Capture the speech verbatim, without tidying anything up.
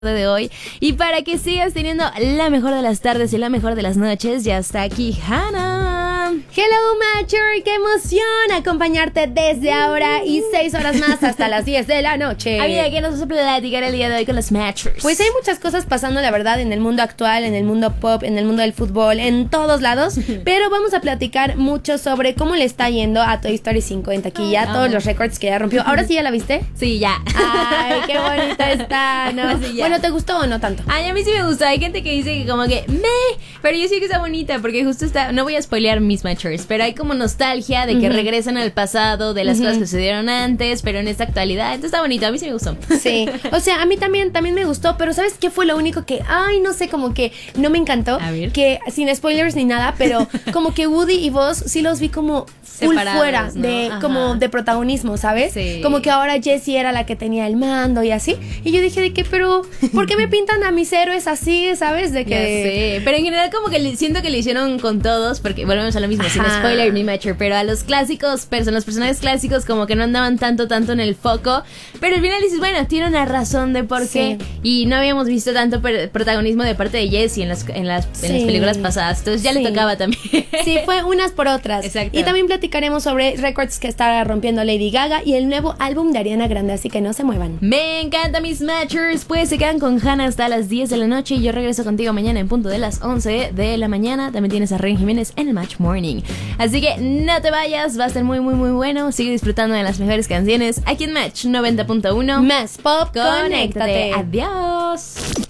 de hoy, y para que sigas teniendo la mejor de las tardes y la mejor de las noches, ya está aquí Hannah. Hello Matcher, qué emoción acompañarte desde ahora y seis horas más hasta las diez de la noche. Amiga, ¿qué nos vas a platicar el día de hoy con los Matchers? Pues hay muchas cosas pasando, la verdad, en el mundo actual, en el mundo pop, en el mundo del fútbol, en todos lados, pero vamos a platicar mucho sobre cómo le está yendo a Toy Story cinco en taquilla, oh, todos oh. los récords que ya rompió. ¿Ahora sí ya la viste? Sí, ya. Ay, qué bonita está, ¿no? Sí, bueno, ¿te gustó o no tanto? Ay, a mí sí me gustó. Hay gente que dice que como que me, pero yo sí que está bonita porque justo está, no voy a spoilear mis Matchers, pero hay como nostalgia de que uh-huh. regresan al pasado, de las uh-huh. cosas que sucedieron antes, pero en esta actualidad. Entonces está bonito, a mí sí me gustó. Sí, o sea, a mí también, también me gustó, pero ¿sabes qué fue lo único que, ay, no sé, como que no me encantó? A ver. Que, sin spoilers ni nada, pero como que Woody y Buzz sí los vi como full separados, fuera, ¿no? de Ajá. como de protagonismo, ¿sabes? Sí. Como que ahora Jessie era la que tenía el mando y así, y yo dije de que, pero, ¿por qué me pintan a mis héroes así, ¿sabes? De que... Ya sé, pero en general como que le, siento que le hicieron con todos, porque volvemos a lo mismo, Ajá. sin spoiler, mi Matcher, pero a los clásicos, person, los personajes clásicos como que no andaban tanto, tanto en el foco, pero al final dices, bueno, tiene una razón de por qué, sí. y no habíamos visto tanto per- protagonismo de parte de Jessie en las, en las, sí. en las películas pasadas, entonces ya sí. le tocaba también. Sí, fue unas por otras. Exacto. Y también platicaremos sobre récords que está rompiendo Lady Gaga y el nuevo álbum de Ariana Grande, así que no se muevan. Me encanta mis Matchers, pues se quedan con Hannah hasta las diez de la noche y yo regreso contigo mañana en punto de las once de la mañana. También tienes a Ren Jiménez en el Match Morning. Así que no te vayas, va a estar muy muy muy bueno. Sigue disfrutando de las mejores canciones aquí en Match noventa punto uno. Más pop, conéctate. Adiós.